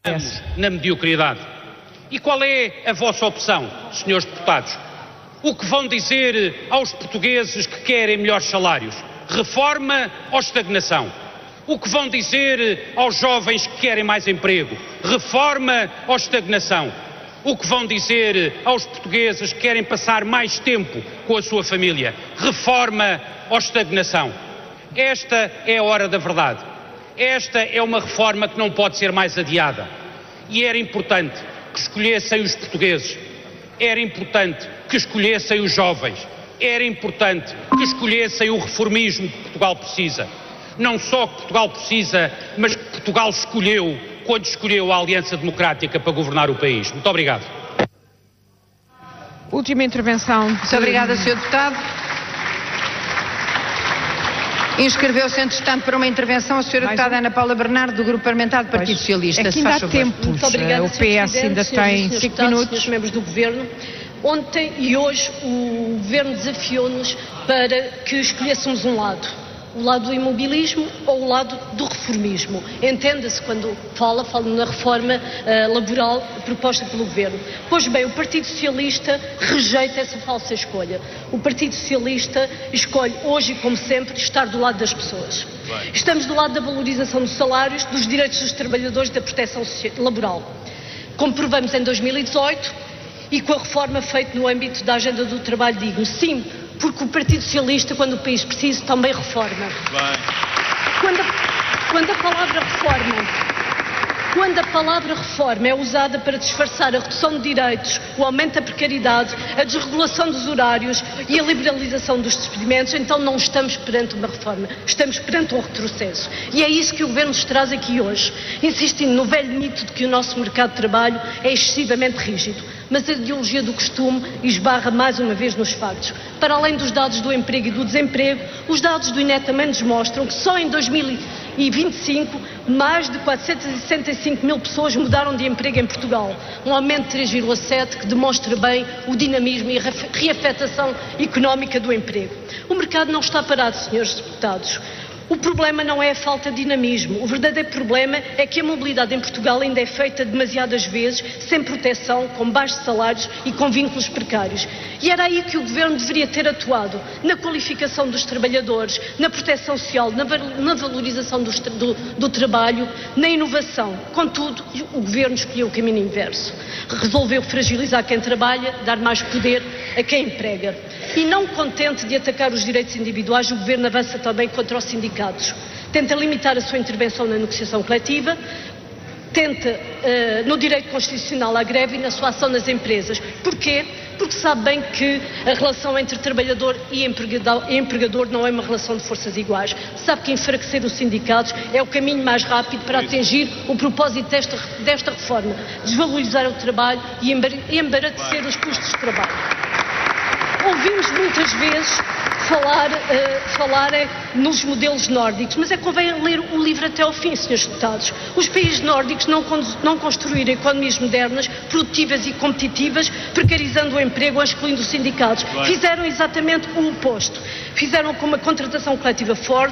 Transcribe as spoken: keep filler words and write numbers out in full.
Estamos na mediocridade. E qual é a vossa opção, senhores deputados? O que vão dizer aos portugueses que querem melhores salários? Reforma ou estagnação? O que vão dizer aos jovens que querem mais emprego? Reforma ou estagnação? O que vão dizer aos portugueses que querem passar mais tempo com a sua família? Reforma ou estagnação? Esta é a hora da verdade. Esta é uma reforma que não pode ser mais adiada. E era importante que escolhessem os portugueses. Era importante que escolhessem os jovens. Era importante que escolhessem o reformismo que Portugal precisa. Não só que Portugal precisa, mas que Portugal escolheu quando escolheu a Aliança Democrática para governar o país. Muito obrigado. Última intervenção. Muito obrigada, senhor Deputado. Inscreveu-se, entretanto, para uma intervenção a senhora Deputada Ana Paula Bernardo, do Grupo Parlamentar do Partido Socialista. Aqui ainda há tempo. Muito obrigada, o P S ainda tem cinco minutos. Senhores membros do Governo, ontem e hoje o Governo desafiou-nos para que escolhêssemos um lado. O lado do imobilismo ou o lado do reformismo. Entenda-se quando fala, fala na reforma uh, laboral proposta pelo Governo. Pois bem, o Partido Socialista rejeita essa falsa escolha. O Partido Socialista escolhe hoje e como sempre estar do lado das pessoas. Bem. Estamos do lado da valorização dos salários, dos direitos dos trabalhadores e da proteção laboral. Como provamos em dois mil e dezoito e com a reforma feita no âmbito da agenda do trabalho digno. Sim, porque o Partido Socialista, quando o país precisa, também reforma. Quando a, quando a palavra reforma, quando a palavra reforma é usada para disfarçar a redução de direitos, o aumento da precariedade, a desregulação dos horários e a liberalização dos despedimentos, então não estamos perante uma reforma, estamos perante um retrocesso. E é isso que o Governo nos traz aqui hoje, insistindo no velho mito de que o nosso mercado de trabalho é excessivamente rígido. Mas a ideologia do costume esbarra mais uma vez nos factos. Para além dos dados do emprego e do desemprego, os dados do I N E também nos mostram que só em dois mil e vinte e cinco mais de quatrocentos e sessenta e cinco mil pessoas mudaram de emprego em Portugal. Um aumento de três vírgula sete que demonstra bem o dinamismo e a reafetação económica do emprego. O mercado não está parado, senhores deputados. O problema não é a falta de dinamismo. O verdadeiro problema é que a mobilidade em Portugal ainda é feita demasiadas vezes sem proteção, com baixos salários e com vínculos precários. E era aí que o Governo deveria ter atuado, na qualificação dos trabalhadores, na proteção social, na, na valorização do, do, do trabalho, na inovação. Contudo, o Governo escolheu o caminho inverso. Resolveu fragilizar quem trabalha, dar mais poder a quem emprega. E não contente de atacar os direitos individuais, o Governo avança também contra os sindicatos. Tenta limitar a sua intervenção na negociação coletiva, tenta uh, no direito constitucional à greve e na sua ação nas empresas. Porquê? Porque sabe bem que a relação entre trabalhador e empregador, e empregador não é uma relação de forças iguais. Sabe que enfraquecer os sindicatos é o caminho mais rápido para atingir o propósito desta, desta reforma, desvalorizar o trabalho e embaratecer os custos de trabalho. Ouvimos muitas vezes falar, uh, falarem nos modelos nórdicos, mas é que convém ler o livro até ao fim, senhores deputados. Os países nórdicos não, não construíram economias modernas, produtivas e competitivas, precarizando o emprego ou excluindo os sindicatos. Fizeram exatamente o oposto. Fizeram com uma contratação coletiva forte,